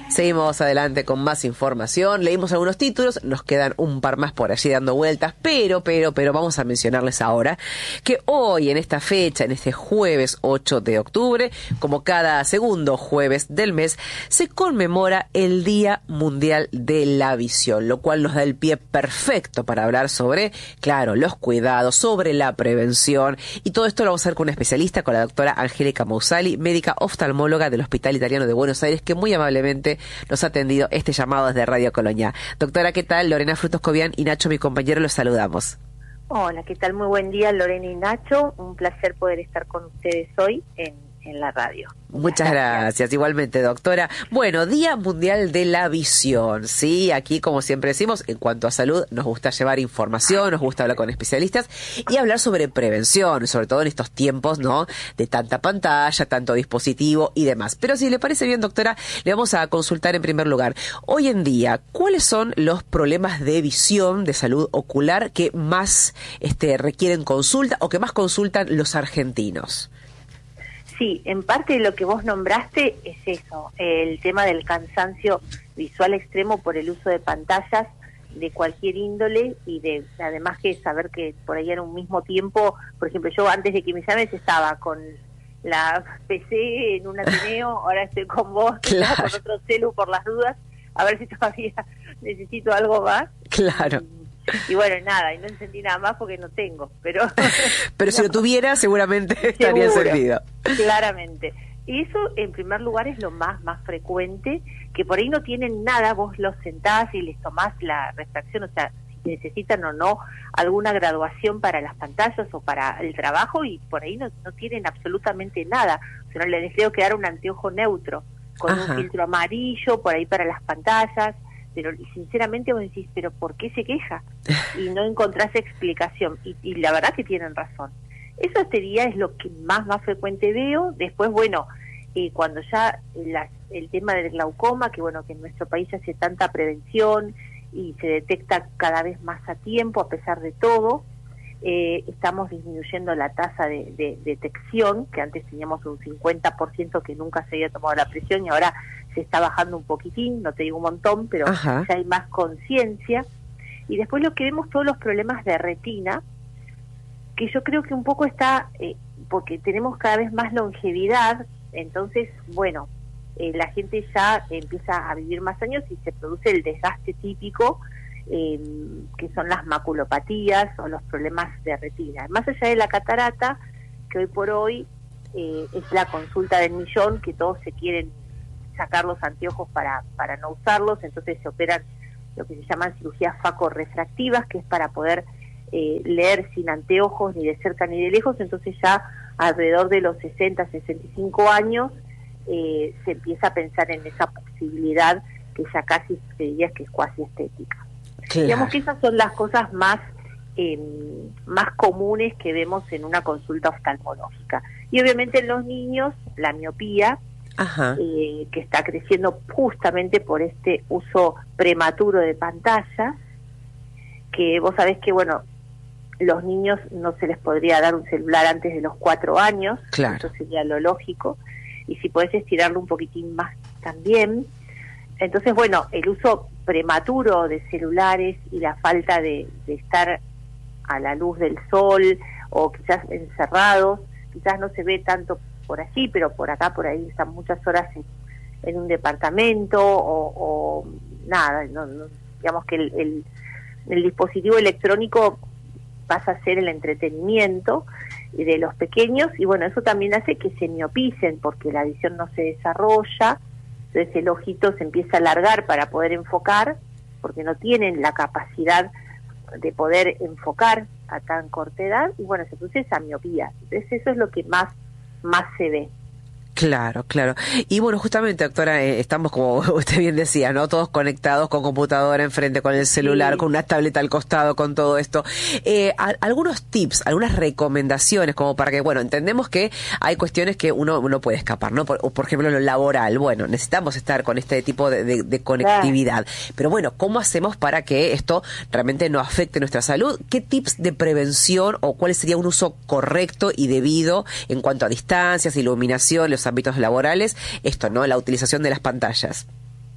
Seguimos adelante con más información. Leímos algunos títulos, nos quedan un par más por allí dando vueltas, pero vamos a mencionarles ahora que hoy, en esta fecha, en este jueves 8 de octubre, como cada segundo jueves del mes, se conmemora el Día Mundial de la Visión, lo cual nos da el pie perfecto para hablar sobre, claro, los cuidados, sobre la prevención, y todo esto lo vamos a hacer con una especialista, con la doctora Angélica Mausali, médica oftalmóloga del Hospital Italiano de Buenos Aires, que muy amablemente nos ha atendido este llamado desde Radio Colonia. Doctora, ¿qué tal? Lorena Frutos Cobian y Nacho, mi compañero, los saludamos. Hola, ¿qué tal? Muy buen día, Lorena y Nacho. Un placer poder estar con ustedes hoy en la radio. Muchas gracias. Igualmente, doctora. Bueno, Día Mundial de la Visión, ¿sí? Aquí, como siempre decimos, en cuanto a salud, nos gusta llevar información, nos gusta hablar con especialistas y hablar sobre prevención, sobre todo en estos tiempos, ¿no?, de tanta pantalla, tanto dispositivo y demás. Pero si le parece bien, doctora, le vamos a consultar en primer lugar. Hoy en día, ¿cuáles son los problemas de visión, de salud ocular, que más requieren consulta o que más consultan los argentinos? Sí, en parte lo que vos nombraste es eso, el tema del cansancio visual extremo por el uso de pantallas de cualquier índole y de además que saber que por ahí en un mismo tiempo, por ejemplo, yo antes de que me llames estaba con la PC en un Ateneo, ahora estoy con vos, claro, con otro celu por las dudas, a ver si todavía necesito algo más. Claro. Y bueno, nada, y no entendí nada más porque no tengo, pero si lo tuviera seguramente estaría servido. Claramente. Y eso en primer lugar es lo más frecuente, que por ahí no tienen nada, vos los sentás y les tomás la refracción, o sea, si necesitan o no alguna graduación para las pantallas o para el trabajo, y por ahí no tienen absolutamente nada, o sea, no les deseo quedar un anteojo neutro, con un filtro amarillo, por ahí para las pantallas, pero sinceramente vos decís, pero ¿por qué se queja? Y no encontrás explicación, y la verdad que tienen razón. Eso este día es lo que más frecuente veo. Después, bueno, cuando ya el tema del glaucoma, que bueno, que en nuestro país se hace tanta prevención y se detecta cada vez más a tiempo, a pesar de todo, estamos disminuyendo la tasa de detección, que antes teníamos un 50% que nunca se había tomado la presión y ahora se está bajando un poquitín, no te digo un montón, pero ya hay más conciencia. Y después lo que vemos, todos los problemas de retina, que yo creo que un poco está, porque tenemos cada vez más longevidad, entonces, bueno, la gente ya empieza a vivir más años y se produce el desgaste típico, que son las maculopatías o los problemas de retina. Más allá de la catarata, que hoy por hoy es la consulta del millón, que todos se quieren sacar los anteojos para no usarlos, entonces se operan lo que se llaman cirugías facorrefractivas, que es para poder leer sin anteojos ni de cerca ni de lejos. Entonces ya alrededor de los 60, 65 años se empieza a pensar en esa posibilidad que ya casi se diría que es cuasi estética. Claro. Digamos que esas son las cosas más comunes que vemos en una consulta oftalmológica. Y obviamente en los niños, la miopía, que está creciendo justamente por este uso prematuro de pantallas, que vos sabés que, bueno, los niños no se les podría dar un celular antes de los 4 años, claro, eso sería lo lógico, y si podés estirarlo un poquitín más también. Entonces, bueno, el uso prematuro de celulares y la falta de estar a la luz del sol o quizás encerrados, quizás no se ve tanto por allí, pero por acá, por ahí están muchas horas en un departamento o nada, digamos que el dispositivo electrónico pasa a ser el entretenimiento de los pequeños, y bueno, eso también hace que se miopicen porque la visión no se desarrolla, entonces el ojito se empieza a alargar para poder enfocar, porque no tienen la capacidad de poder enfocar a tan corta edad, y bueno, se produce esa miopía. Entonces eso es lo que más se ve. Claro, claro. Y bueno, justamente, doctora, estamos, como usted bien decía, ¿no?, todos conectados con computadora enfrente, con el celular, con una tableta al costado, con todo esto. Algunos tips, algunas recomendaciones, como para que, bueno, entendemos que hay cuestiones que uno no puede escapar, ¿no? Por ejemplo, lo laboral. Bueno, necesitamos estar con este tipo de conectividad. Pero bueno, ¿cómo hacemos para que esto realmente no afecte nuestra salud? ¿Qué tips de prevención o cuál sería un uso correcto y debido en cuanto a distancias, iluminación, los ámbitos laborales, esto, ¿no?, la utilización de las pantallas?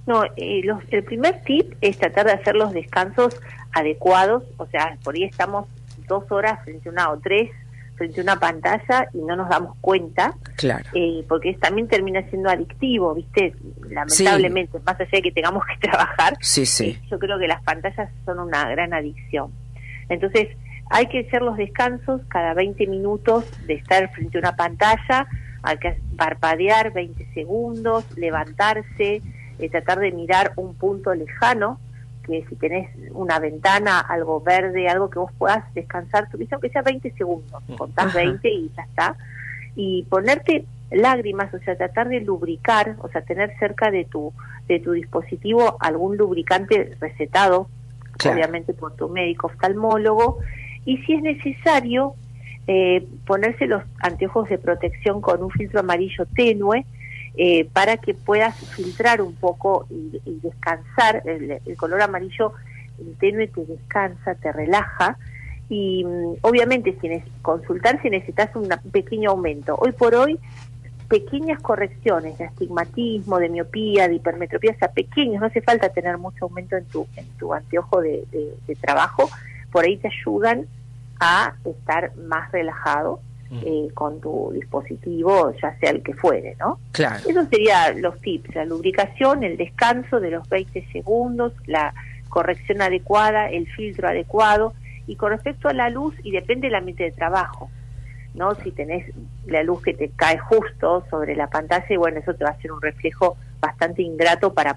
No, el primer tip es tratar de hacer los descansos adecuados, o sea, por ahí estamos 2 horas frente a una o 3 frente a una pantalla y no nos damos cuenta, Claro. porque también termina siendo adictivo, ¿viste? Lamentablemente, más allá de que tengamos que trabajar, Sí, sí. yo creo que las pantallas son una gran adicción. Entonces, hay que hacer los descansos cada 20 minutos de estar frente a una pantalla, hay que parpadear 20 segundos, levantarse, tratar de mirar un punto lejano, que si tenés una ventana, algo verde, algo que vos puedas descansar tu vista, aunque sea 20 segundos, contás 20 y ya está. Y ponerte lágrimas, o sea, tratar de lubricar, o sea, tener cerca de tu dispositivo algún lubricante recetado, Claro. obviamente por tu médico oftalmólogo, y si es necesario, ponerse los anteojos de protección con un filtro amarillo tenue, para que puedas filtrar un poco y descansar. El color amarillo tenue te descansa, te relaja, y obviamente consultar si necesitas un pequeño aumento. Hoy por hoy, pequeñas correcciones de astigmatismo, de miopía, de hipermetropía, o sea, pequeños, no hace falta tener mucho aumento en tu anteojo de trabajo, por ahí te ayudan a estar más relajado con tu dispositivo, ya sea el que fuere, ¿no? Claro. Eso serían los tips: la lubricación, el descanso de los 20 segundos, la corrección adecuada, el filtro adecuado, y con respecto a la luz, y depende del ambiente de trabajo, ¿no? Si tenés la luz que te cae justo sobre la pantalla, y bueno, eso te va a hacer un reflejo bastante ingrato para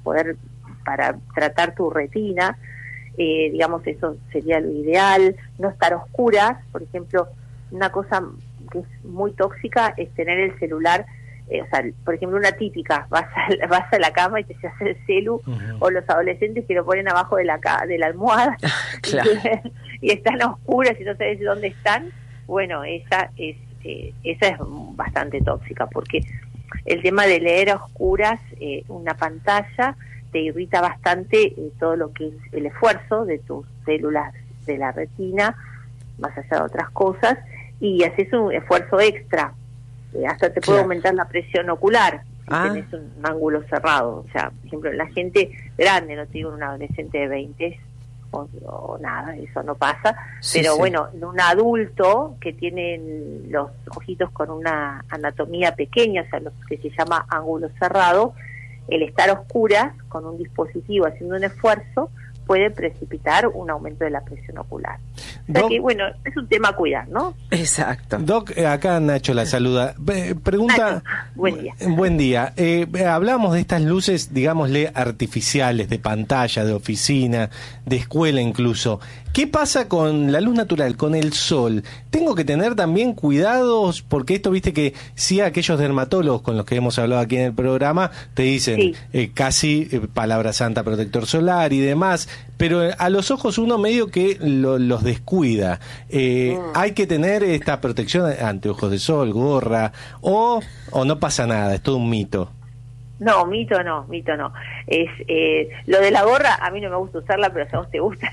tratar tu retina, digamos, eso sería lo ideal. No estar oscuras, por ejemplo, una cosa que es muy tóxica es tener el celular, o sea, por ejemplo, una típica, vas a la cama y te se hace el celu, o los adolescentes que lo ponen abajo de la almohada, Claro. y están a oscuras y no sabes dónde están. Bueno, esa es bastante tóxica, porque el tema de leer a oscuras una pantalla te irrita bastante todo lo que es el esfuerzo de tus células de la retina, más allá de otras cosas, y haces un esfuerzo extra, hasta te puede aumentar la presión ocular si tenés un ángulo cerrado. O sea, por ejemplo, en la gente grande, no te digo un adolescente de 20 o nada, eso no pasa, pero bueno, en un adulto que tiene los ojitos con una anatomía pequeña, o sea, lo que se llama ángulo cerrado, el estar a oscuras con un dispositivo haciendo un esfuerzo puede precipitar un aumento de la presión ocular. O sea que, bueno, es un tema a cuidar, ¿no? Exacto. Doc, acá Nacho la saluda. Pregunta... Nacho, buen día. Buen día. Hablamos de estas luces, digámosle, artificiales, de pantalla, de oficina, de escuela incluso. ¿Qué pasa con la luz natural, con el sol? ¿Tengo que tener también cuidados? Porque esto, viste que sí, aquellos dermatólogos con los que hemos hablado aquí en el programa te dicen casi palabra santa, protector solar y demás, pero a los ojos uno medio que los descuida. ¿Hay que tener esta protección ante ojos de sol, gorra, o no pasa nada, es todo un mito? No, mito no. Es lo de la gorra, a mí no me gusta usarla, pero si a vos te gusta,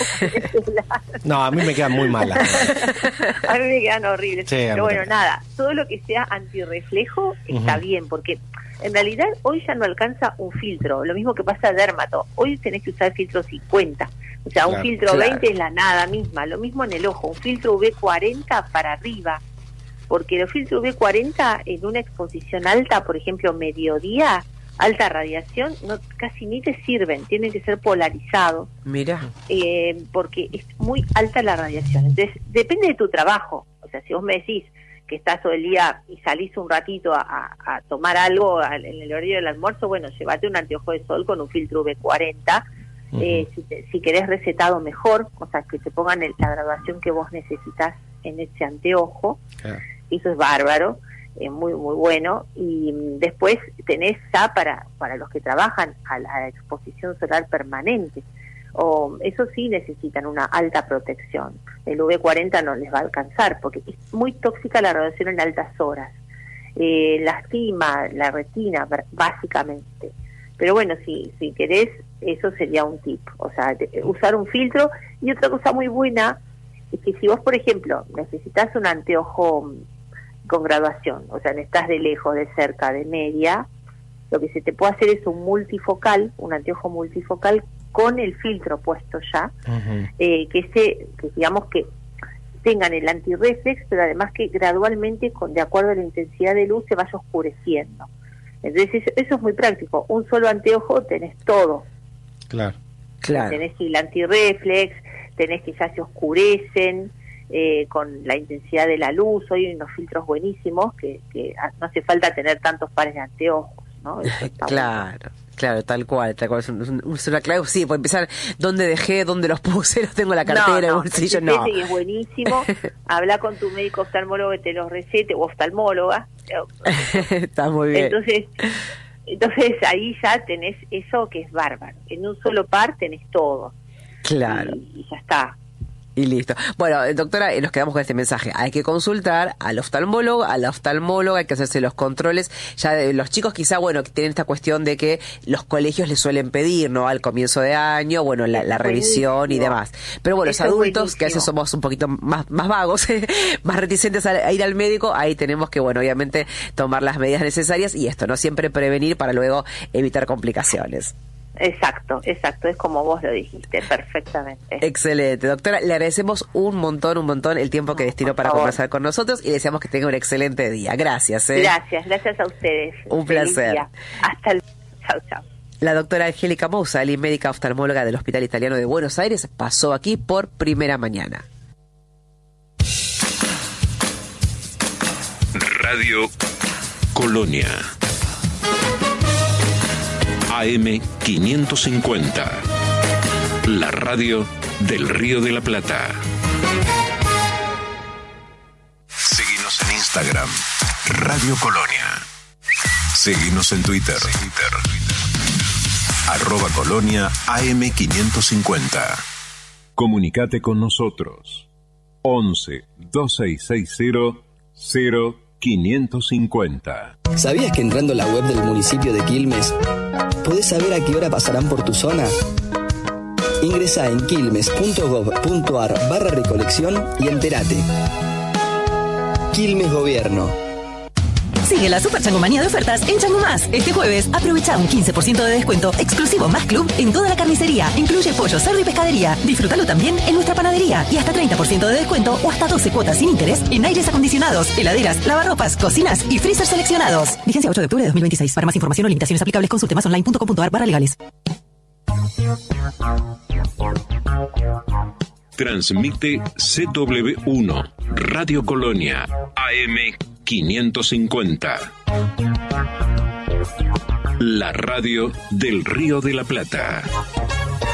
no, a mí me quedan muy malas. A mí me quedan horribles. Sí, pero bueno, nada, todo lo que sea antirreflejo está bien, porque en realidad hoy ya no alcanza un filtro, lo mismo que pasa a dermato. Hoy tenés que usar el filtro 50, o sea, un filtro 20 es la nada misma. Lo mismo en el ojo, un filtro UV40 para arriba, porque los filtros UV40 en una exposición alta, por ejemplo, mediodía, alta radiación, casi ni te sirven, tienen que ser polarizados. Mira. Porque es muy alta la radiación. Entonces, depende de tu trabajo. O sea, si vos me decís que estás todo el día y salís un ratito a tomar algo en el horario del almuerzo, bueno, llévate un anteojo de sol con un filtro UV40. Si querés recetado, mejor, o sea, que te pongan la graduación que vos necesitas en ese anteojo. Eso es bárbaro, muy muy bueno. Y después tenés ya para los que trabajan a la exposición solar permanente, eso sí necesitan una alta protección. El UV40 no les va a alcanzar porque es muy tóxica la radiación en altas horas, lastima la retina básicamente. Pero bueno, si querés, eso sería un tip, o sea, usar un filtro. Y otra cosa muy buena es que si vos, por ejemplo, necesitas un anteojo con graduación, o sea, necesitas de lejos, de cerca, de media, lo que se te puede hacer es un multifocal, un anteojo multifocal con el filtro puesto ya, que digamos que tengan el antirreflex, pero además que gradualmente, de acuerdo a la intensidad de luz, se vaya oscureciendo. Entonces eso es muy práctico. Un solo anteojo tenés todo. Claro. Tenés el antirreflex, tenés que ya se oscurecen con la intensidad de la luz. Hoy hay unos filtros buenísimos que no hace falta tener tantos pares de anteojos, ¿no? Claro, tal cual. Es una clave. Sí, por empezar, ¿dónde dejé? ¿Dónde los puse? ¿Los tengo en la cartera, el bolsillo? No. Y es buenísimo. Habla con tu médico oftalmólogo que te los recete, o oftalmóloga. Está muy bien. Entonces ahí ya tenés eso que es bárbaro. En un solo par tenés todo. Claro. Y ya está. Y listo. Bueno, doctora, nos quedamos con este mensaje. Hay que consultar al oftalmólogo, a la oftalmóloga, hay que hacerse los controles. Ya los chicos quizá, bueno, tienen esta cuestión de que los colegios les suelen pedir, ¿no? Al comienzo de año, bueno, la revisión y demás. Pero bueno, Eso los adultos, que a veces somos un poquito más vagos, más reticentes a ir al médico, ahí tenemos que, bueno, obviamente tomar las medidas necesarias y esto, ¿no? Siempre prevenir para luego evitar complicaciones. Exacto, es como vos lo dijiste, perfectamente. Excelente, doctora, le agradecemos un montón el tiempo que destinó para conversar con nosotros y le deseamos que tenga un excelente día. Gracias. Gracias a ustedes. Un placer. Hasta el... Chau. La doctora Angélica Mousali, médica oftalmóloga del Hospital Italiano de Buenos Aires, pasó aquí por Primera Mañana. Radio Colonia. AM 550. La radio del Río de la Plata. Seguinos en Instagram, Radio Colonia. Seguinos en Twitter. @Colonia AM 550. Comunicate con nosotros. 11 2660 0550. ¿Sabías que entrando a la web del municipio de Quilmes podés saber a qué hora pasarán por tu zona? Ingresá en quilmes.gov.ar/recolección y entérate. Quilmes Gobierno. Sigue la Super Changomanía de ofertas en Chango Más. Este jueves, aprovecha un 15% de descuento exclusivo Más Club en toda la carnicería. Incluye pollo, cerdo y pescadería. Disfrútalo también en nuestra panadería. Y hasta 30% de descuento o hasta 12 cuotas sin interés en aires acondicionados, heladeras, lavarropas, cocinas y freezer seleccionados. Vigencia 8 de octubre de 2026. Para más información o limitaciones aplicables, consulte masonline.com.ar/legales. Transmite CW1, Radio Colonia, AM 550. La radio del Río de la Plata.